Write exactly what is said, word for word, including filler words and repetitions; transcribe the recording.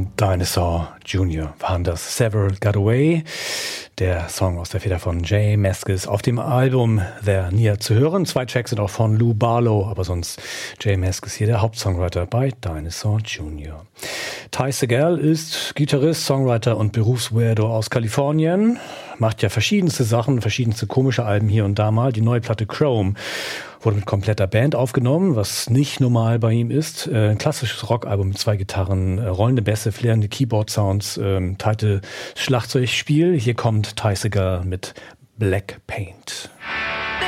von Dinosaur Junior waren das. Several Got Away, der Song aus der Feder von J Mascis auf dem Album There Near zu hören. Zwei Tracks sind auch von Lou Barlow, aber sonst J Mascis hier der Hauptsongwriter bei Dinosaur Junior Ty Segall ist Gitarrist, Songwriter und Berufsweirdo aus Kalifornien. Macht ja verschiedenste Sachen, verschiedenste komische Alben hier und da mal. Die neue Platte Chrome wurde mit kompletter Band aufgenommen, was nicht normal bei ihm ist. Äh, ein klassisches Rockalbum mit zwei Gitarren, äh, rollende Bässe, flärrende Keyboard-Sounds, ähm, tightes Schlagzeugspiel. Hier kommt Ty Segall mit Black Paint.